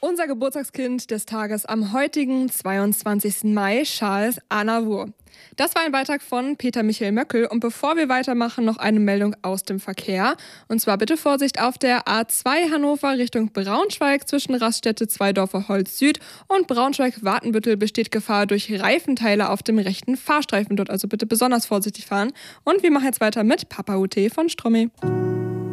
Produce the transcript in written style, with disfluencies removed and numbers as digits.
Unser Geburtstagskind des Tages am heutigen 22. Mai, Charles Aznavour. Das war ein Beitrag von Peter Michael Möckel. Und bevor wir weitermachen, noch eine Meldung aus dem Verkehr. Und zwar bitte Vorsicht auf der A2 Hannover Richtung Braunschweig zwischen Raststätte Zweidorfer Holz Süd und Braunschweig-Watenbüttel besteht Gefahr durch Reifenteile auf dem rechten Fahrstreifen dort. Also bitte besonders vorsichtig fahren. Und wir machen jetzt weiter mit Papa UT von Strommel.